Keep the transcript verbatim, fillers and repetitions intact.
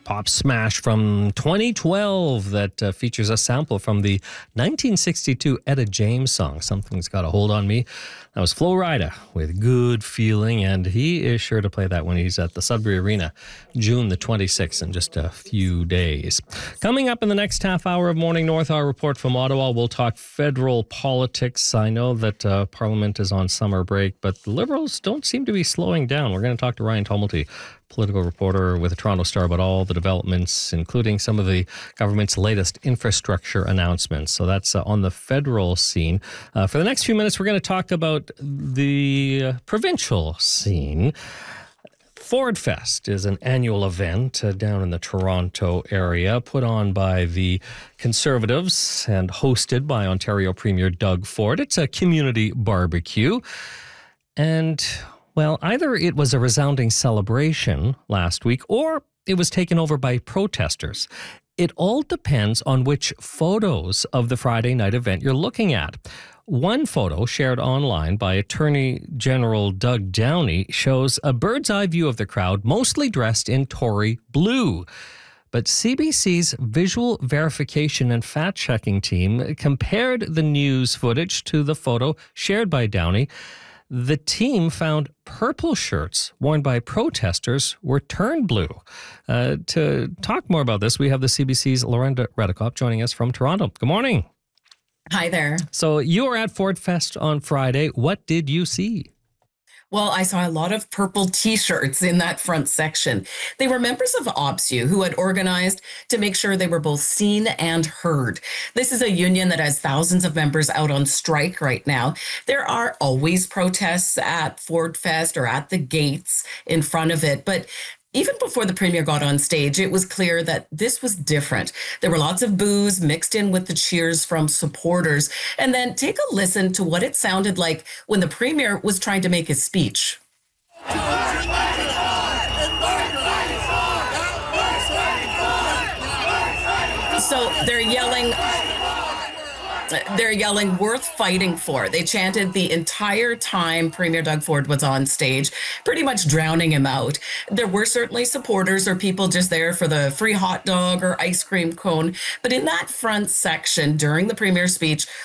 pop smash from twenty twelve that uh, features a sample from the nineteen sixty-two Etta James song, Something's Got a Hold on Me. That was Flo Rida with Good Feeling, and he is sure to play that when he's at the Sudbury Arena, June the twenty-sixth, in just a few days. Coming up in the next half hour of Morning North, our report from Ottawa, we'll talk federal politics. I know that uh, Parliament is on summer break, but the Liberals don't seem to be slowing down. We're going to talk to Ryan Tumulty, political reporter with the Toronto Star, about all the developments, including some of the government's latest infrastructure announcements. So that's uh, on the federal scene. Uh, for the next few minutes, we're going to talk about the uh, provincial scene. Ford Fest is an annual event uh, down in the Toronto area, put on by the Conservatives and hosted by Ontario Premier Doug Ford. It's a community barbecue. And, well, either it was a resounding celebration last week or it was taken over by protesters. It all depends on which photos of the Friday night event you're looking at. One photo shared online by Attorney General Doug Downey shows a bird's eye view of the crowd, mostly dressed in Tory blue. But C B C's visual verification and fact-checking team compared the news footage to the photo shared by Downey. The team found purple shirts worn by protesters were turned blue. Uh, to talk more about this, we have the C B C's Lorenda Redekop joining us from Toronto. Good morning. Hi there. So you were at Ford Fest on Friday. What did you see? Well, I saw a lot of purple T-shirts in that front section. They were members of OPSEU who had organized to make sure they were both seen and heard. This is a union that has thousands of members out on strike right now. There are always protests at Ford Fest or at the gates in front of it, but even before the Premier got on stage, it was clear that this was different. There were lots of boos mixed in with the cheers from supporters. And then take a listen to what it sounded like when the Premier was trying to make his speech. So they're yelling... They're yelling, worth fighting for. They chanted the entire time Premier Doug Ford was on stage, pretty much drowning him out. There were certainly supporters or people just there for the free hot dog or ice cream cone. But in that front section during the Premier's speech,